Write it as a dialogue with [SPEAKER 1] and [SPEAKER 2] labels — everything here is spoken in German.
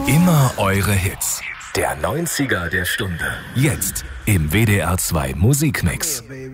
[SPEAKER 1] Immer eure Hits. Der 90er der Stunde. Jetzt im WDR 2 Musikmix.